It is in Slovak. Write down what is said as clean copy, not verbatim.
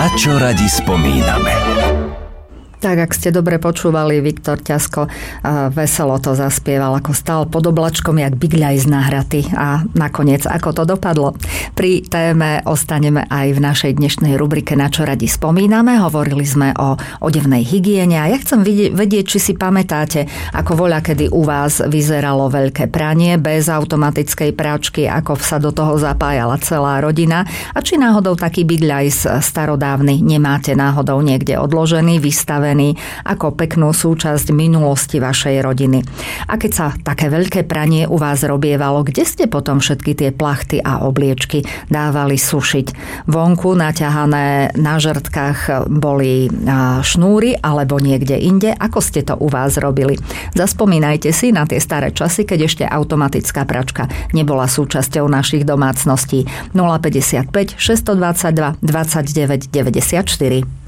Na čo radi spomíname. Tak, ak ste dobre počúvali, Viktor Ťasko veselo to zaspieval, ako stál pod oblačkom jak bigľaj z náhraty. A nakoniec, ako to dopadlo? Pri téme ostaneme aj v našej dnešnej rubrike Na čo radi spomíname. Hovorili sme o odevnej hygiene a ja chcem vedieť, či si pamätáte, ako voľakedy u vás vyzeralo veľké pranie bez automatickej práčky, ako sa do toho zapájala celá rodina a či náhodou taký bigľaj starodávny nemáte náhodou niekde odložený, vystavený ako peknú súčasť minulosti vašej rodiny. A keď sa také veľké pranie u vás robievalo, kde ste potom všetky tie plachty a obliečky dávali sušiť? Vonku naťahané na žrtkách boli šnúry alebo niekde inde? Ako ste to u vás robili? Zaspomínajte si na tie staré časy, keď ešte automatická pračka nebola súčasťou našich domácností. 055 622 29 94.